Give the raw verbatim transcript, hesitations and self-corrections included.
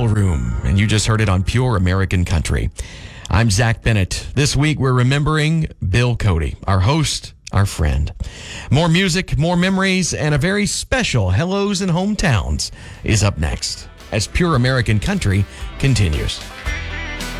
Hotel Room, and you just heard it on Pure American Country. I'm Zach Bennett. This week we're remembering Bill Cody, our host, our friend. More music, more memories, and a very special Hellos and Hometowns is up next as Pure American Country continues.